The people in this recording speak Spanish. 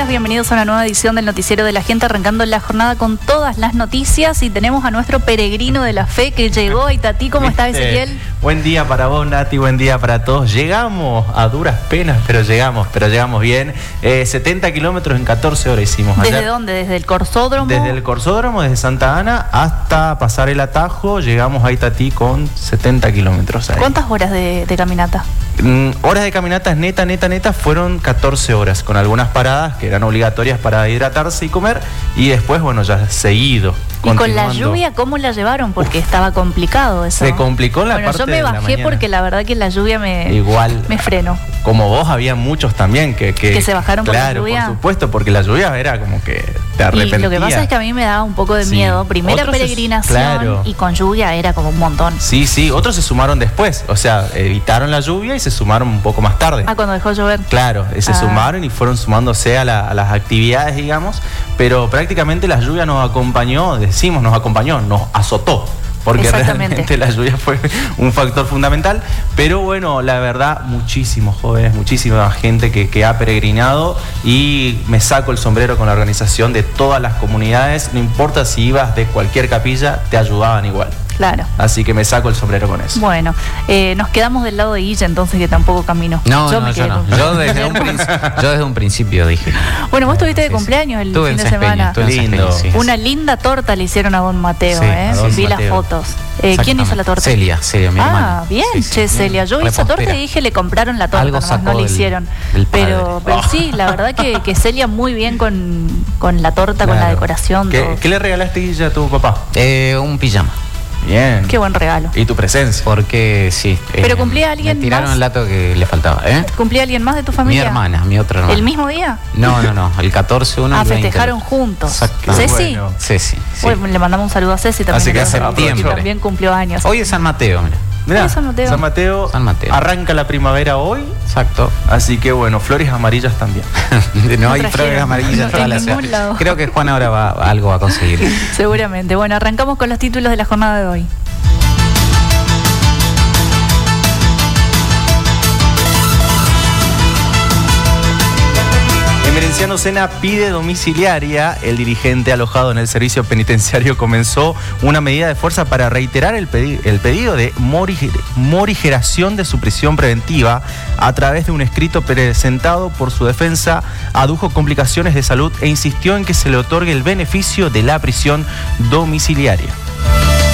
días, bienvenidos a una nueva edición del Noticiero de la Gente, arrancando la jornada con todas las noticias y tenemos a nuestro peregrino de la fe que llegó a Itatí. ¿Cómo estás, Ezequiel? Buen día para vos, Nati, buen día para todos. Llegamos a duras penas, pero llegamos bien. 70 kilómetros en 14 horas hicimos ayer. ¿Desde dónde? ¿Desde el Corsódromo? Desde el Corsódromo, desde Santa Ana hasta pasar el Atajo, llegamos a Itatí con 70 kilómetros. ¿Cuántas horas de caminata? Horas de caminata neta fueron 14 horas, con algunas paradas que eran obligatorias para hidratarse y comer, y después, bueno, ya seguido. ¿Y con la lluvia cómo la llevaron? Porque estaba complicado eso. Se complicó en la parte yo me de la bajé mañana. Porque la verdad que la lluvia me frenó. Como vos, había muchos también que se bajaron por la lluvia. Claro, por supuesto, porque la lluvia era como que te arrepentía. Y lo que pasa es que a mí me daba un poco de miedo. Primera peregrinación y con lluvia era como un montón. Sí, otros se sumaron después. O sea, evitaron la lluvia y se sumaron un poco más tarde. Cuando dejó llover. Claro, se sumaron y fueron sumándose a las actividades, digamos. Pero prácticamente la lluvia nos acompañó, nos azotó. Porque realmente la lluvia fue un factor fundamental. Pero bueno, la verdad, muchísimos jóvenes, muchísima gente que ha peregrinado, y me saco el sombrero con la organización de todas las comunidades. No importa si ibas de cualquier capilla, te ayudaban igual. Claro. Así que me saco el sombrero con eso. Bueno, nos quedamos del lado de Guilla, entonces, que tampoco caminó. Yo desde un principio dije. Bueno, vos estuviste de cumpleaños el fin de semana. Lindo. Una linda torta le hicieron a don Mateo, vi las fotos. ¿Quién hizo la torta? Celia, mi hermana. Bien, Celia. Yo hice torta y dije, le compraron la torta, no le hicieron. Pero sí, la verdad que Celia muy bien con la torta, con la decoración. ¿Qué le regalaste, Guilla, a tu papá? Un pijama. Bien. Qué buen regalo. Y tu presencia. Porque sí. ¿Pero cumplía alguien más? Me tiraron el dato que le faltaba, ¿Cumplía alguien más de tu familia? Mi hermana, mi otra hermana. ¿El mismo día? No. El 14, uno y 20. Festejaron juntos. Exacto. ¿Ceci? Bueno. Ceci. Bueno, le mandamos un saludo a Ceci también. Así que hace tiempo. Que también cumplió años. Hoy es San Mateo, mira. Mirá, San Mateo. Arranca la primavera hoy. Exacto. Así que bueno, flores amarillas también. No hay flores amarillas toda la ciudad. Creo que Juan ahora algo va a conseguir. Seguramente. Bueno, arrancamos con los títulos de la jornada de hoy. Emerenciano Sena pide domiciliaria. El dirigente alojado en el servicio penitenciario comenzó una medida de fuerza para reiterar el pedido de morigeración de su prisión preventiva. A través de un escrito presentado por su defensa, adujo complicaciones de salud e insistió en que se le otorgue el beneficio de la prisión domiciliaria.